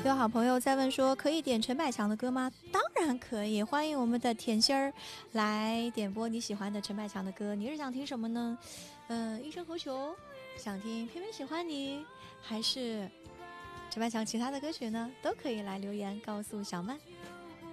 有好朋友在问说，可以点陈百强的歌吗？当然可以，欢迎我们的甜心儿来点播你喜欢的陈百强的歌。你是想听什么呢？一生何求？想听偏偏喜欢你，还是陈百强其他的歌曲呢？都可以来留言告诉小曼。